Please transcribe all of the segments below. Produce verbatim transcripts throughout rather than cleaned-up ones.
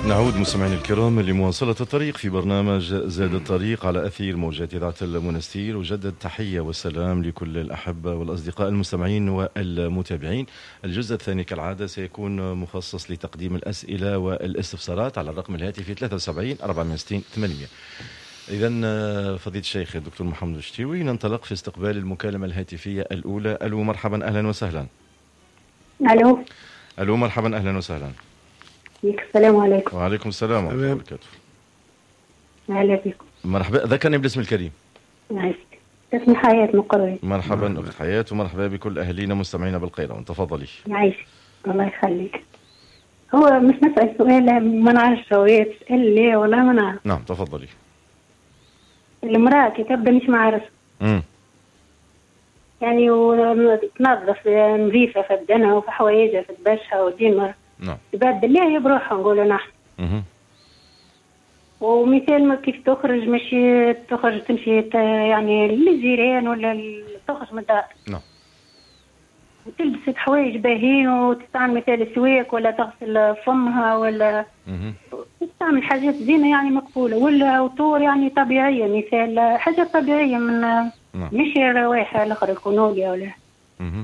نعود مستمعينا الكرام لمواصلة الطريق في برنامج زاد الطريق على أثير موجات إذاعة المنستير. وجدد تحية والسلام لكل الأحبة والأصدقاء المستمعين والمتابعين. الجزء الثاني كالعادة سيكون مخصص لتقديم الأسئلة والاستفسارات على الرقم الهاتفي ثلاثة وسبعين أربعمائة وستين ثمانمائة. إذن فضيلة الشيخ الدكتور محمد الشتيوي، ننطلق في استقبال المكالمة الهاتفية الأولى. ألو مرحبا، أهلا وسهلا. ألو ألو مرحبا، أهلا وسهلا. السلام عليكم. وعليكم السلام ورحمة الله وبركاته. أهلا بكم. مرحبا، ذكرني بالاسم الكريم. نعم، اسمي حياة مقري. مرحبا أخت حياة، ومرحبا بكل أهلينا مستمعين بالقيروان. تفضلي. عايش، الله يخليك. هو مش نسأل سؤال ما نعرفش، هو يسأل لي ولا ما نعرف. نعم تفضلي. المرأة كي تبدأ مش معرس امم يعني وتنظف نظيفة في بدنها وفي حوايجها في تباشها وديما نعم تبدل ليها بروحها نقولوا نحن. اها ومثال ما كيف تخرج ماشي تخرج تمشي يعني للجيران ولا تخرج من الدار. نعم. وتلبس حوايج باهين وتستعمل مثال السواك ولا تغسل فمها ولا اها تستعمل حاجات زينة يعني مقبولة ولا وطور يعني طبيعية، مثال حاجات طبيعية من نعم. مش روايح الأخرى الكونوليا ولا اها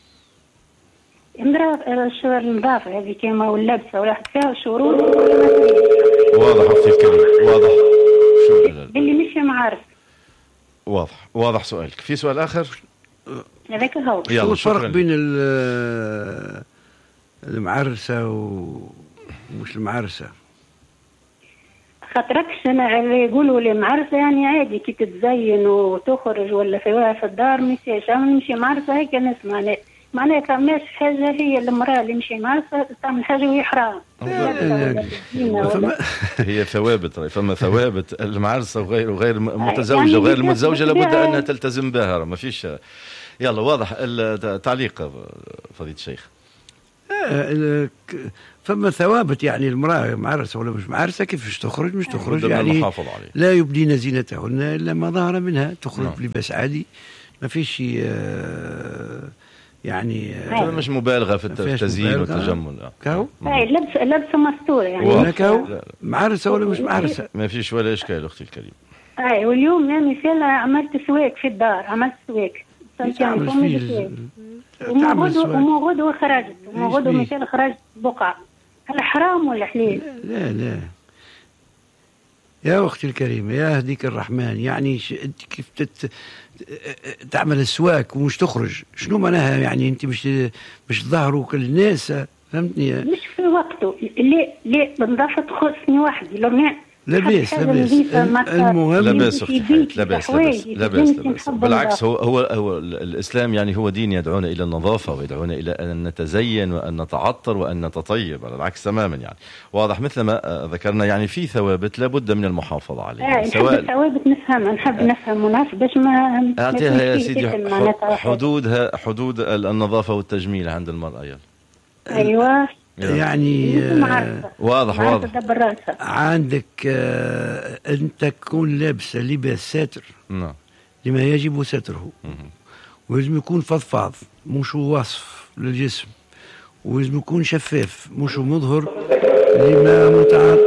امرأة النظافة هذه كما واللبسة ولا فيها شروط. واضح أختي الكريم، واضح. شو اللي مش معارف. واضح واضح سؤالك. في سؤال آخر؟ هذاك هو. شو الفرق بين المعرسة ومش المعرسة؟ خاطركش انا يقولوا لي معرسة يعني عادي كي تتزين وتخرج ولا في في الدار مشيش، اما نمشي معرسة هيك نسمع معناها فماش حاجة هي المرأة اللي مشي معرسة تعمل حاجة وهي حرام. هي ثوابت، فما ثوابت المعرسة وغير وغير متزوجة يعني وغير المتزوجة لابد أنها تلتزم بها، ما فيش. يلا واضح التعليق فضيلة الشيخ. فما ثوابت يعني المرأة معرسة ولا مش معرسة كيفاش تخرج مش تخرج يعني لا يبدين زينتهن إلا ما ظهر منها، تخرج بلباس عادي ما فيش يعني مش مبالغة في التزيين والتجمل. كاو لبس لبس مستور يعني ولا كاو معرسة ولا مش معرسة ما فيش ولا إشكال أختي الكريم. أي واليوم يعني مثال عملت سواك في الدار، عملت سواك ومو غدوة خرجت ومو غدوة مثال خرجت بقعة، هل حرام ولا حلال؟ لا لا يا أختي الكريمة يا هديك الرحمن، يعني أنت كيف تت... تعمل السواك ومش تخرج، شنو معناها يعني أنت مش مش ظهروا كل الناس، فهمتني؟ مش في وقته، ليه ليه بنظافة تخصني وحدي لو لاباس لاباس المهم لاباس اختي حياة، لاباس لاباس لاباس لاباس بالعكس. هو هو هو الاسلام يعني هو دين يدعونا الى النظافه ويدعونا الى ان نتزين وان نتعطر وان نتطيب، على العكس تماما يعني. واضح مثل ما ذكرنا يعني في ثوابت لابد من المحافظه عليها. آه سواء الثوابت نفهمها نحب آه نفهم مناسب باش ما اعطيها يا سيدي حدودها، حدود النظافه والتجميل عند المراه. يلا ايوه يعني آه واضح واضح. عندك آه أن تكون لابسة لباس ساتر نعم لما يجب ستره، ولازم يكون فضفاض مش وصف للجسم، ولازم يكون شفاف مش مظهر لما متعرض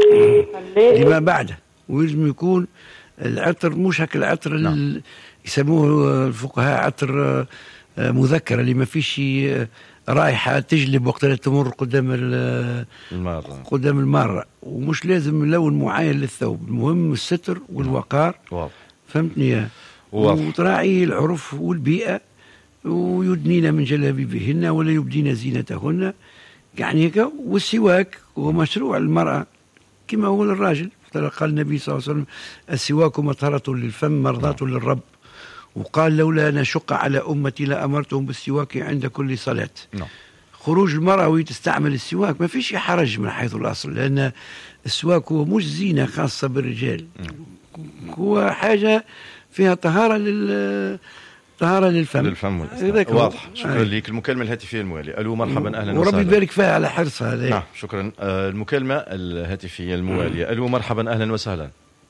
لما بعده، ولازم يكون العطر مش هك العطر نعم. يسموه الفقهاء عطر آه مذكر اللي ما فيش رائحة تجلب وقت لا تمر قدام المارة قدام المارة، ومش لازم لون معين للثوب، المهم الستر والوقار. واضح فهمتني؟ وتراعي العرف والبيئة، ويدنين من جلابيبهن ولا يبدين زينتهن يعني هيك. والسواك هو مشروع المرأة كما هو للراجل، قال النبي صلى الله عليه وسلم السواك مطهرة للفم مرضاة للرب، وقال لولا أن أشق على أمتي لأمرتهم بالسواك عند كل صلاة. نعم. خروج المرأة وهي تستعمل السواك ما فيش حرج من حيث الأصل، لأن السواك هو مش زينة خاصة بالرجال، هو حاجة فيها طهارة لل طهارة للفم للفم واضح. شكرا آه. لك. المكالمة الهاتفية الموالية. ألو مرحبا أهلا وسهلا. وربي يبارك فيها على حرصها. نعم شكرا. آه المكالمة الهاتفية الموالية. ألو مرحبا أهلا وسهلا.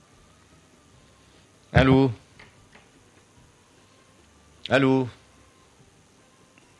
ألو ألو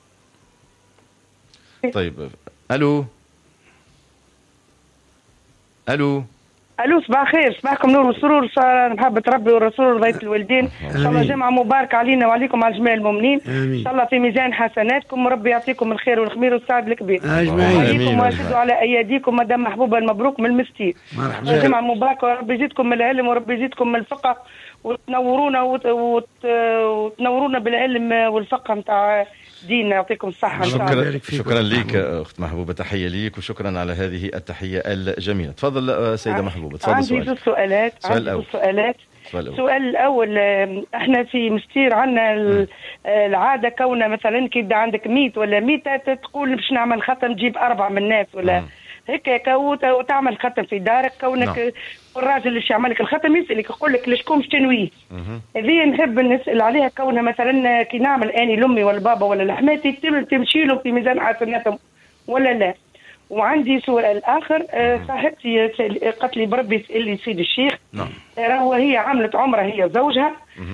طيب ألو الو الو صباح الخير، صباحكم نور والسرور، محبة ربي والرسول ورضاية الوالدين. ان شاء الله جمعة مباركة علينا وعليكم على جميع المؤمنين. ان شاء الله في ميزان حسناتكم، وربي يعطيكم الخير والخمير والسعد الكبير. امين. واشدوا على ايديكم مدام محبوبة المبروك من المستير. مرحبا. جمعة مباركة، وربي يزيدكم من العلم وربي يزيدكم من الفقه وتنورونا وت... وت... وتنورونا بالعلم والفقه نتاع ديننا. يعطيكم الصحة. شكرا شكرا ليك أخت محبوبة، تحية ليك وشكرا على هذه التحية الجميلة. تفضل سيدة محبوبة، تفضل. عندي ذو سؤالات. سؤال عندي سؤالات. السؤال الأول، احنا في مستير عندنا العادة كوننا مثلا كي عندك ميت ولا ميتة تقول باش نعمل ختم تجيب أربع من الناس ولا م. هيك وتعمل ختم في دارك كونك no. والراجل اللي يعمل لك الختم يسألك يقول لك لشكون باش تنويه. هذه نحب نسأل عليها كونها مثلا كي نعمل اني لامي ولا بابا ولا لحماتي تمشي له في ميزان حسناتهم ولا لا. وعندي سؤال اخر، صاحبتي قالت لي بربي يسأل لي سيد الشيخ راهو هي عملت عمره هي زوجها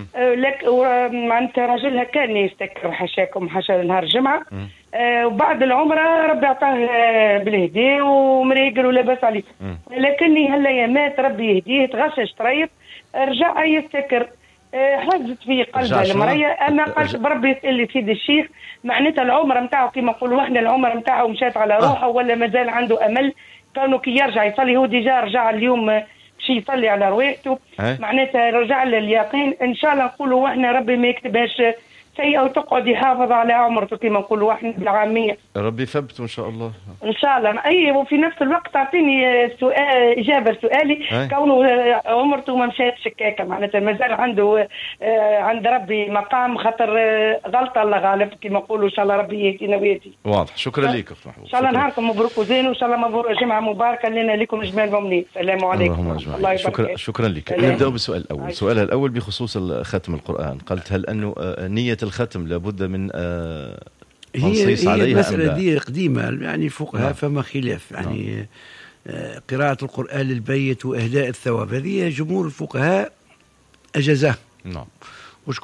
لك معناتها راجلها كان يستكر حشاكم حشا نهار الجمعه وبعد العمره ربي عطاه بالهدي ومريقل ولا باس عليه، لكني هلا يا مات ربي يهديه تغشش طريف رجع يستكر حزت في قلبها المرية. انا قالت بربي يسأل لي سيد الشيخ معناتها العمر نتاعو كما نقولوا احنا العمر نتاعو مشات على روحه ولا مازال عنده امل كانوا كي يرجع يصلي. هو ديجا رجع اليوم شي يصلي على رواحته معناتها رجع لليقين. ان شاء الله نقولوا احنا ربي ما يكتبهاش سيئة وتقعد يحافظ على عمرته كما نقولوا احنا بالعامية. ربي يثبته ان شاء الله. ان شاء الله. اي وفي نفس الوقت اعطيني سؤال اجابه لسؤالي كونه عمرته ما مشاتش هكاكا معناتها مازال عنده عند ربي مقام خاطر غلطه الله غالب كما نقولوا. ان شاء الله ربي يهدينا ويهدي. واضح. شكرا لك اخت محمود. ان شاء الله نهاركم مبروك وزين وان شاء الله مبروك جمعه مباركه لنا لكم جميع المؤمنين. السلام عليكم. الله شكرا شكرا لك. نبدا بالسؤال الاول. السؤال الاول بخصوص ختم القران. قلت هل انه نيه الختم لابد من آه هي هي المسألة دي قديمة يعني الفقهاء نعم. فما خلاف يعني نعم. قراءة القرآن للبيت وإهداء الثواب هذه جمهور الفقهاء أجازها. نعم.